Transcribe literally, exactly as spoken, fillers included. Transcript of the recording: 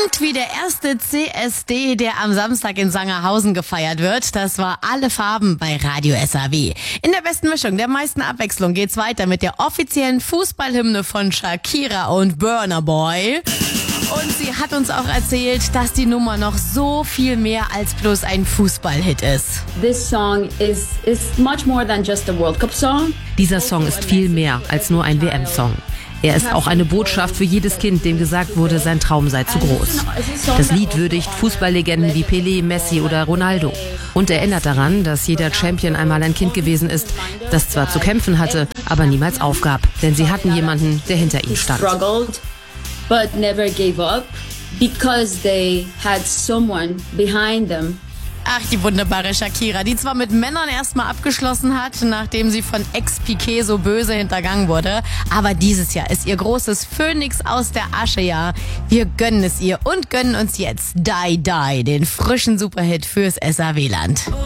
Und wie der erste C S D, der am Samstag in Sangerhausen gefeiert wird, das war Alle Farben bei Radio S A W. In der besten Mischung, der meisten Abwechslung geht's weiter mit der offiziellen Fußballhymne von Shakira und Burna Boy. Und sie hat uns auch erzählt, dass die Nummer noch so viel mehr als bloß ein Fußballhit ist. This song is, is much more than just a World Cup song. Dieser Song ist viel mehr als nur ein W M-Song. Er ist auch eine Botschaft für jedes Kind, dem gesagt wurde, sein Traum sei zu groß. Das Lied würdigt Fußballlegenden wie Pelé, Messi oder Ronaldo und erinnert daran, dass jeder Champion einmal ein Kind gewesen ist, das zwar zu kämpfen hatte, aber niemals aufgab, denn sie hatten jemanden, der hinter ihnen stand. But never gave up because they had someone behind them. Ach, die wunderbare Shakira, die zwar mit Männern erstmal abgeschlossen hat, nachdem sie von Ex-Piqué so böse hintergangen wurde, aber dieses Jahr ist ihr großes Phönix aus der Asche-Jahr. Wir gönnen es ihr und gönnen uns jetzt Die Die, den frischen Superhit fürs S A W-Land.